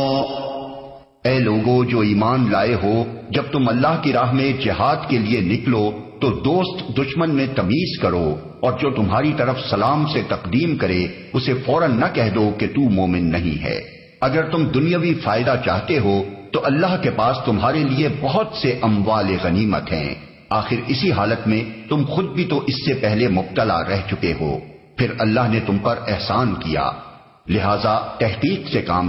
ए लोगो जो ईमान लाए हो, जब तुम अल्लाह की राह में जिहाद के लिए निकलो तो दोस्त दुश्मन में तमीज करो, और जो तुम्हारी तरफ सलाम से तकदीम करे उसे फौरन न कह दो कि तू मोमिन नहीं है। अगर तुम दुनियावी फायदा चाहते हो तो अल्लाह के पास तुम्हारे लिए बहुत से अम्वाल गनीमत हैं। आखिर इसी हालत में तुम खुद भी तो इससे पहले मुब्तला रह चुके हो, फिर अल्लाह ने तुम पर एहसान किया, लिहाजा तहकीक से काम